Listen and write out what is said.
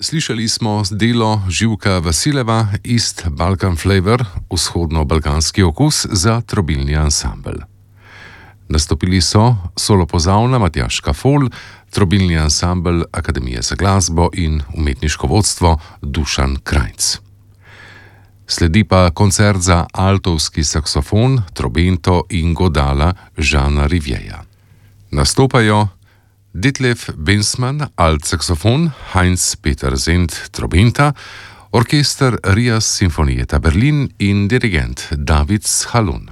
Slišali smo delo Živka Vasileva East Balkan Flavor, vzhodno-balkanski okus za trobilni ansambel. Nastopili so solopozavna Matjaž Kafol, trobilni ansambel Akademije za glasbo in umetniško vodstvo Dušan Krajc. Sledi pa koncert za altovski saksofon, trobento in godala Žana Rivjeja. Nastopajo Detlef Bensmann, alt-saxofon, Heinz-Peter Zend, trobenta, orkester Rias Sinfonietta Berlin in dirigent David Halun.